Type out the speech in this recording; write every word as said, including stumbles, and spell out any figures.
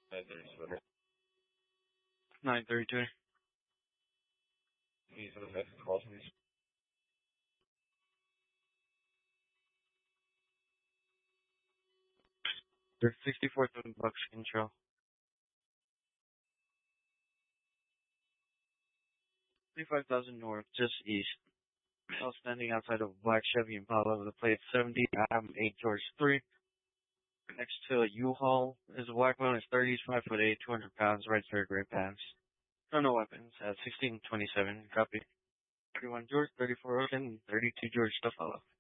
nine thirty-seven. nine thirty-two. Please, the next call, please. There's sixty-four thousand bucks intro. twenty-five thousand north, just east. I was standing outside of Black Chevy Impala with a plate seventy, Adam eight George three. Next to a U-Haul is a black one, is thirty, five foot eight, two hundred pounds, red shirt, gray pants. No, no weapons, at sixteen twenty-seven, copy. thirty-one George, thirty-four Ocean, thirty-two George to follow.